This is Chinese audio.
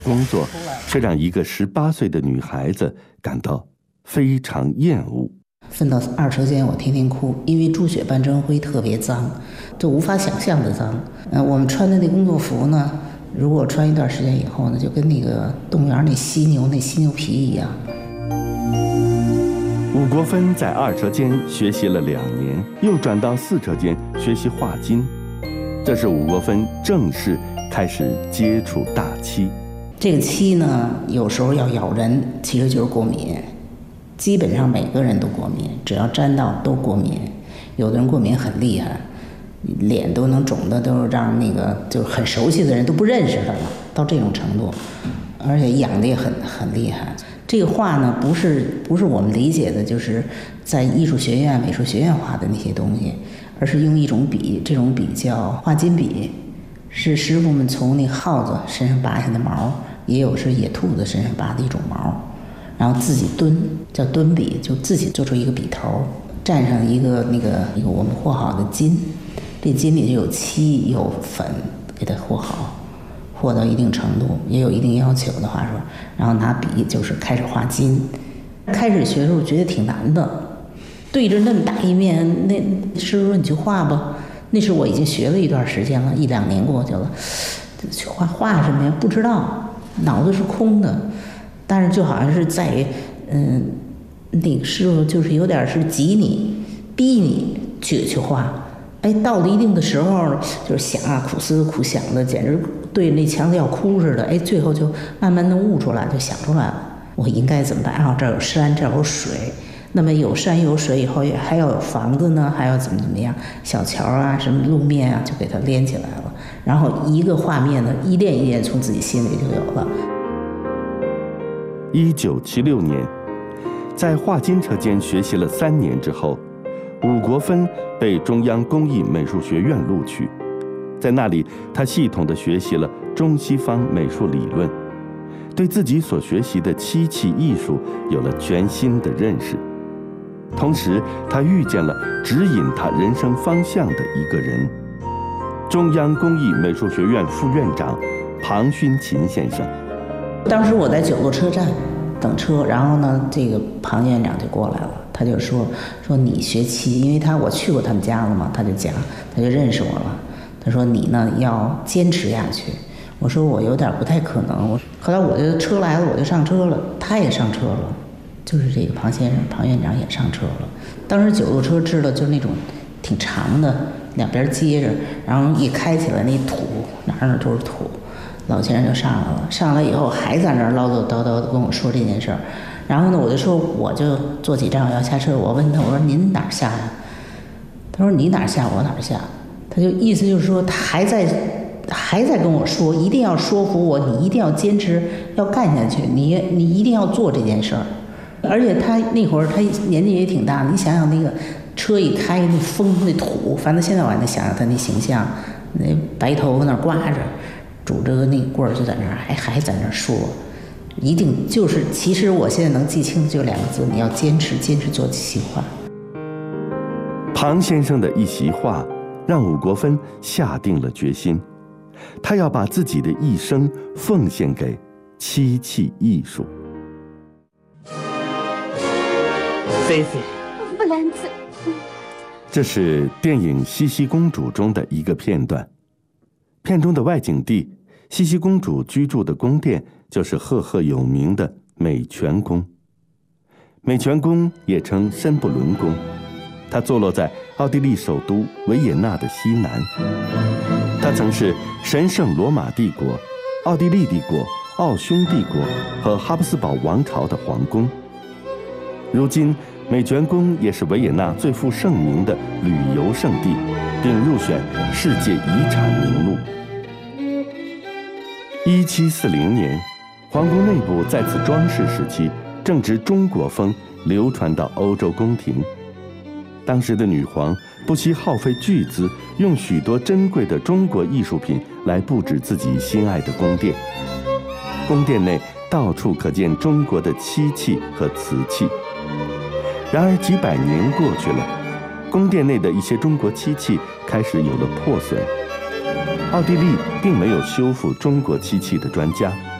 工作却让一个18岁的女孩子感到非常厌恶。 分到二车间，我天天哭，因为猪血斑蒸灰特别脏，就无法想象的脏。我们穿的那工作服呢，如果穿一段时间以后呢，就跟那个动物园那犀牛皮一样。 伍国芬在二车间学习了2年，又转到4车间学习画金。这是伍国芬正式开始接触大漆。 这个漆呢，有时候要咬人，其实就是过敏。基本上每个人都过敏，只要沾到都过敏。有的人过敏很厉害，脸都能肿的，都是让那个就是很熟悉的人都不认识他了，到这种程度。而且痒的也很厉害。这个画呢，不是我们理解的，就是在艺术学院、美术学院画的那些东西，而是用一种笔，这种笔叫画金笔，是师傅们从那耗子身上拔下的毛，也有是野兔子身上拔的一种毛，然后自己蹲，叫蹲笔，就自己做出一个笔头，蘸上一个我们和好的金，这金里就有漆有粉，给它和好。和到一定程度，也有一定要求的话说，然后拿笔就是开始画金。开始学的时候觉得挺难的，对着那么大一面，那师傅说你去画吧。那时我已经学了一段时间了，1、2年过去了，去画什么呀？不知道，脑子是空的。但是就好像是在那个师傅就是有点是急你、逼你去画。哎，到了一定的时候，就是想啊，苦思苦想的，简直对那墙子要哭似的。哎，最后就慢慢能悟出来，就想出来了，我应该怎么办？这儿有山，这儿有水，那么有山有水以后，还要有房子呢，还要怎么样？小桥啊，什么路面啊，就给它连起来了。然后一个画面呢，一遍一遍从自己心里就有了。 1976年，在画金车间学习了3年之后，伍国芬被中央工艺美术学院录取，在那里，他系统地学习了中西方美术理论，对自己所学习的漆器艺术有了全新的认识。同时，他遇见了指引他人生方向的一个人——中央工艺美术学院副院长庞勋琴先生。 当时我在9路车站等车，然后呢，这个庞院长就过来了。他就说你学漆，因为我去过他们家了嘛，他就认识我了。他说你呢要坚持下去。我说我有点不太可能。后来我就车来了，我就上车了，他也上车了，就是这个庞先生、庞院长也上车了。当时9路车知道就是那种挺长的，两边接着，然后一开起来那土哪儿都是土。老先生就上来了，上来以后还在那儿唠叨叨叨的跟我说这件事儿。然后呢，我就说我就坐几站我要下车，我问他，我说您哪儿下呀？他说你哪儿下我哪儿下。他就意思就是说他还在跟我说，一定要说服我，你一定要坚持要干下去，你一定要做这件事儿。而且他那会儿他年纪也挺大的，你想想那个车一开，那风那土，反正现在我还能想想他那形象，那白头发那刮着，拄着那棍儿就在那儿还在那儿说。一定就是，其实我现在能记清的就2个字：你要坚持做企划。 庞先生的一席话，让伍国芬下定了决心，他要把自己的一生奉献给漆器艺术。 菲菲， 弗兰茨， 这是电影《茜茜公主》中的一个片段。片中的外景地，茜茜公主居住的宫殿，就是赫赫有名的美泉宫。美泉宫也称申布伦宫，它坐落在奥地利首都维也纳的西南。它曾是神圣罗马帝国、奥地利帝国、奥匈帝国和哈布斯堡王朝的皇宫。如今，美泉宫也是维也纳最负盛名的旅游胜地，并入选世界遗产名录。1740年，皇宫内部在此装饰时期正值中国风流传到欧洲宫廷。当时的女皇不惜耗费巨资，用许多珍贵的中国艺术品来布置自己心爱的宫殿。宫殿内到处可见中国的漆器和瓷器。然而几百年过去了，宫殿内的一些中国漆器开始有了破损。奥地利并没有修复中国漆器的专家，